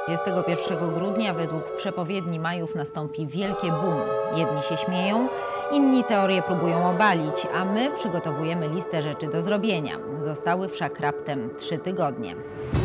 21 grudnia według przepowiedni Majów nastąpi wielkie boom. Jedni się śmieją, inni teorię próbują obalić, a my przygotowujemy listę rzeczy do zrobienia. Zostały wszak raptem 3 tygodnie.